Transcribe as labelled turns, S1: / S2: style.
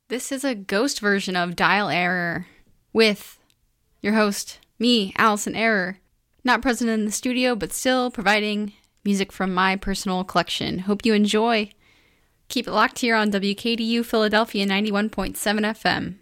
S1: This is a ghost version of Dial Error with your host, me, Allison Error. Not present in the studio, but still providing music from my personal collection. Hope you enjoy. Keep it locked here on WKDU Philadelphia 91.7 FM.